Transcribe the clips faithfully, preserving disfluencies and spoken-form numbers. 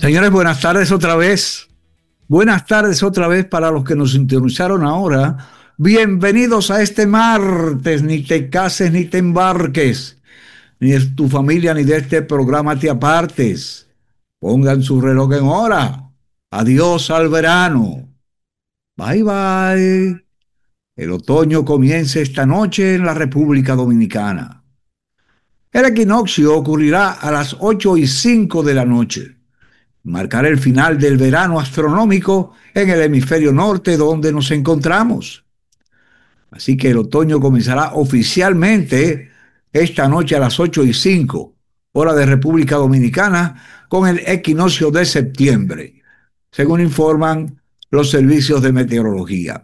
Señores, buenas tardes otra vez. Buenas tardes otra vez para los que nos sintonizaron ahora. Bienvenidos a este martes. Ni te cases ni te embarques, ni de tu familia ni de este programa te apartes. Pongan su reloj en hora. Adiós al verano. Bye bye. El otoño comienza esta noche en la República Dominicana. El equinoccio ocurrirá a las ocho y cinco de la noche. Marcará el final del verano astronómico en el hemisferio norte donde nos encontramos. Así que el otoño comenzará oficialmente esta noche a las ocho y cinco, hora de República Dominicana, con el equinoccio de septiembre, según informan los servicios de meteorología.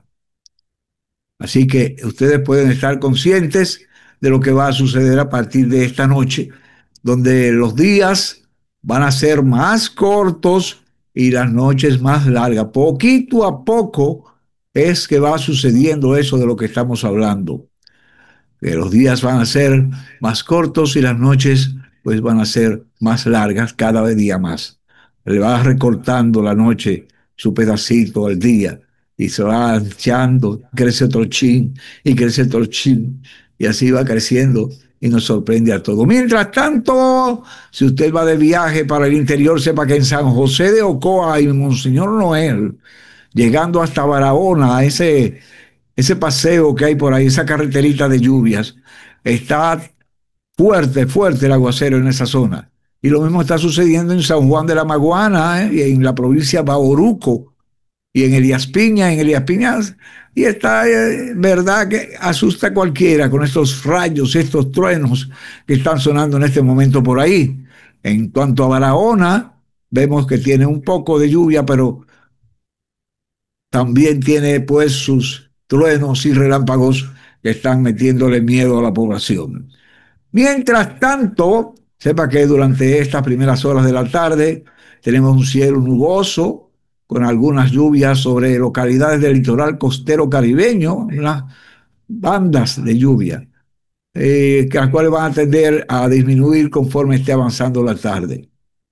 Así que ustedes pueden estar conscientes de lo que va a suceder a partir de esta noche, donde los días van a ser más cortos y las noches más largas. Poquito a poco es que va sucediendo eso de lo que estamos hablando, que los días van a ser más cortos y las noches pues van a ser más largas cada día más. Le va recortando la noche su pedacito al día y se va echando, crece otro chin y crece otro chin y así va creciendo y nos sorprende a todos. Mientras tanto, si usted va de viaje para el interior, sepa que en San José de Ocoa y Monseñor Noel, llegando hasta Barahona, ese ese paseo que hay por ahí, esa carreterita de lluvias, está fuerte, fuerte el aguacero en esa zona. Y lo mismo está sucediendo en San Juan de la Maguana, ¿eh? Y en la provincia de Bauruco, y en Elías Piña, en Elías Piña, y está, eh, verdad que asusta a cualquiera con estos rayos, estos truenos que están sonando en este momento por ahí. En cuanto a Barahona, vemos que tiene un poco de lluvia, pero también tiene pues sus truenos y relámpagos que están metiéndole miedo a la población. Mientras tanto, sepa que durante estas primeras horas de la tarde tenemos un cielo nuboso con algunas lluvias sobre localidades del litoral costero caribeño, unas bandas de lluvia, eh, que las cuales van a tender a disminuir conforme esté avanzando la tarde.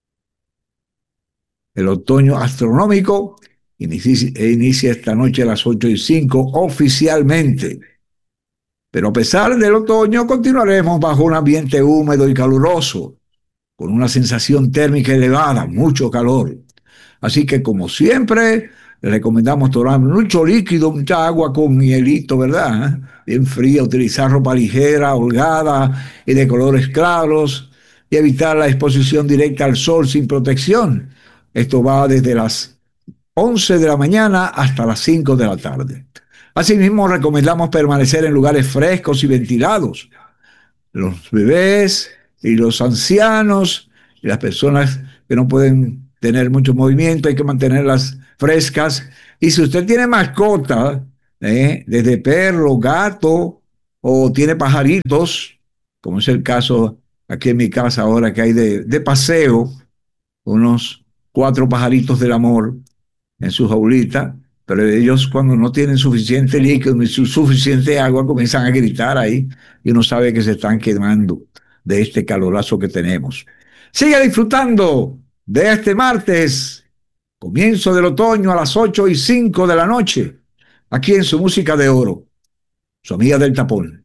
El otoño astronómico inicia, inicia esta noche a las ocho y cinco oficialmente. Pero a pesar del otoño, continuaremos bajo un ambiente húmedo y caluroso, con una sensación térmica elevada, mucho calor. Así que, como siempre, le recomendamos tomar mucho líquido, mucha agua con hielito, ¿verdad? Bien fría, utilizar ropa ligera, holgada y de colores claros, y evitar la exposición directa al sol sin protección. Esto va desde las once de la mañana hasta las cinco de la tarde. Asimismo, recomendamos permanecer en lugares frescos y ventilados. Los bebés y los ancianos y las personas que no pueden tener mucho movimiento, hay que mantenerlas frescas. Y si usted tiene mascota, ¿eh? desde perro, gato o tiene pajaritos, como es el caso aquí en mi casa ahora que hay de, de paseo, unos cuatro pajaritos del amor en su jaulita, pero ellos cuando no tienen suficiente líquido ni su- suficiente agua comienzan a gritar ahí y uno sabe que se están quemando de este calorazo que tenemos. Sigue disfrutando de este martes, comienzo del otoño a las ocho y cinco de la noche, aquí en su música de oro, su amiga del tapón.